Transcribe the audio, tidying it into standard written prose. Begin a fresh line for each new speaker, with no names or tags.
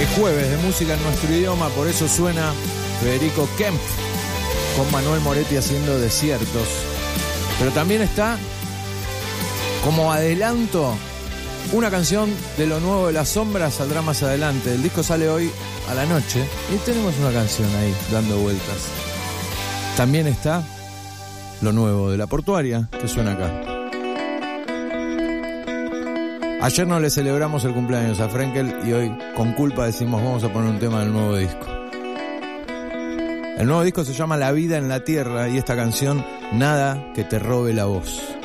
Jueves de música en nuestro idioma, por eso suena Federico Kempf con Manuel Moretti haciendo Desiertos. Pero también está como adelanto una canción de lo nuevo de Las Sombras, saldrá más adelante. El disco sale hoy a la noche y tenemos una canción ahí dando vueltas. También está lo nuevo de La Portuaria, que suena acá. Ayer no le celebramos el cumpleaños a Frenkel y hoy con culpa decimos vamos a poner un tema del nuevo disco. El nuevo disco se llama La Vida en la Tierra y esta canción, Nada que te robe la voz.